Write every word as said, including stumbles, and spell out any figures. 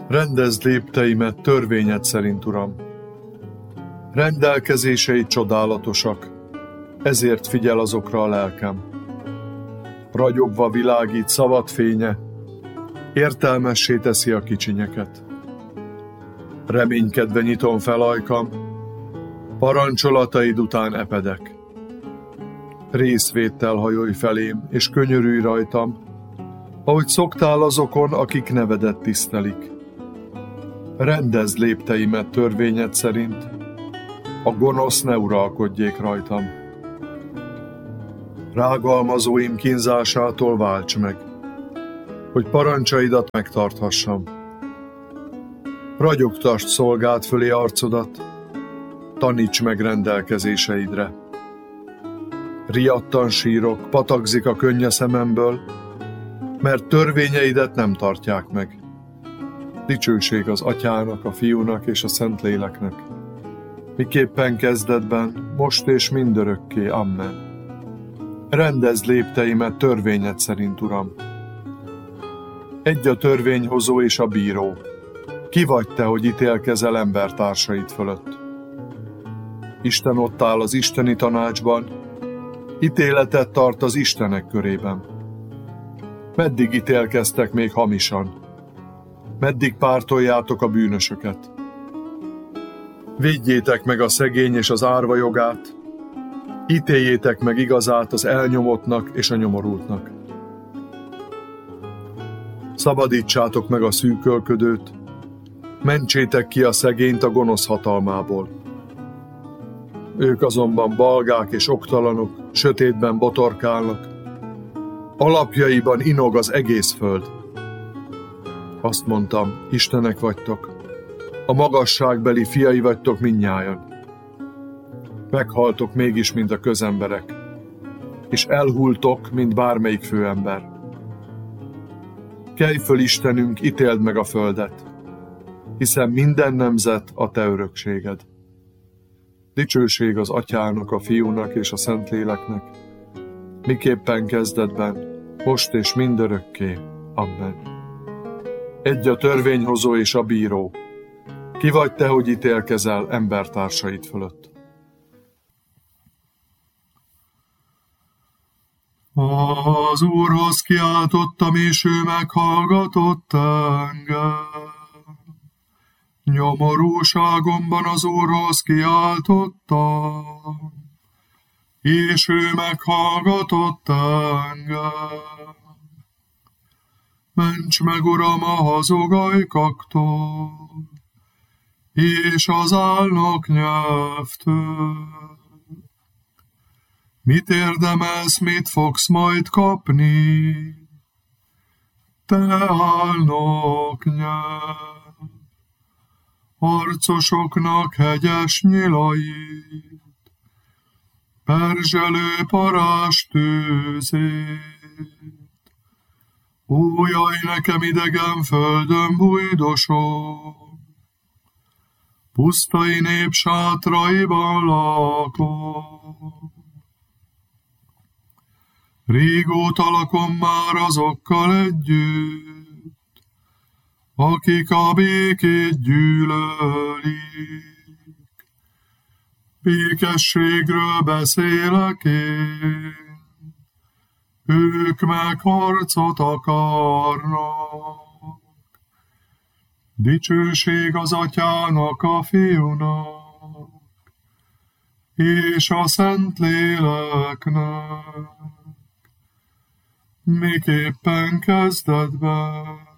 Rendezd lépteimet törvényed szerint, Uram. Rendelkezései csodálatosak, ezért figyel azokra a lelkem. Ragyogva világít szavad fénye, értelmessé teszi a kicsinyeket. Reménykedve nyitom fel ajkam, parancsolataid után epedek. Részvéttel hajolj felém, és könyörülj rajtam, ahogy szoktál azokon, akik nevedet tisztelik. Rendezd lépteimet törvényed szerint, a gonosz ne uralkodjék rajtam. Rágalmazóim kínzásától válts meg, hogy parancsaidat megtarthassam. Ragyogtasd szolgád fölé arcodat, taníts meg rendelkezéseidre. Riadtan sírok, patakzik a könny a szememből, mert törvényeidet nem tartják meg. Dicsőség az Atyának, a Fiúnak és a Szentléleknek, miképpen kezdetben, most és mindörökké. Amen. Rendezd lépteimet törvényed szerint, Uram. Egy a törvényhozó és a bíró. Ki vagy te, hogy ítélkezel embertársaid fölött? Isten ott áll az isteni tanácsban, ítéletet tart az istenek körében. Meddig ítélkeztek még hamisan? Meddig pártoljátok a bűnösöket? Védjétek meg a szegény és az árva jogát, ítéljétek meg igazát az elnyomottnak és a nyomorultnak. Szabadítsátok meg a szűkölködőt, mentsétek ki a szegényt a gonosz hatalmából. Ők azonban balgák és oktalanok, sötétben botorkálnak, alapjaiban inog az egész föld. Azt mondtam, istenek vagytok, a magasságbeli fiai vagytok mindnyájan. Meghaltok mégis, mint a közemberek, és elhultok, mint bármelyik főember. Kelj föl, Istenünk, ítéld meg a földet, hiszen minden nemzet a te örökséged. Dicsőség az Atyának, a Fiúnak és a Szentléleknek, miképpen kezdetben, most és mindörökké. Amen. Egy a törvényhozó és a bíró. Ki vagy te, hogy ítélkezel embertársaid fölött? Az Úrhoz kiáltottam, és ő meghallgatott engem. Nyomorúságomban az Úrhoz kiáltottam, és ő meghallgatott engem. Ments meg, Uram, a hazugajkaktól, és az álnok nyelvtől. Mit érdemelsz, mit fogsz majd kapni? Te álnok nyelv, harcosoknak hegyes nyilait, perzselő parázs tőzét. Ó, jaj, nekem idegen földön bújdosok, pusztai nép sátraiban lakom. Régóta lakom már azokkal együtt, akik a békét gyűlölik. Békességről beszélek én, ők meg harcot akarnak. Dicsőség az Atyának, a Fiúnak, és a Szentléleknek, miképpen kezdetben,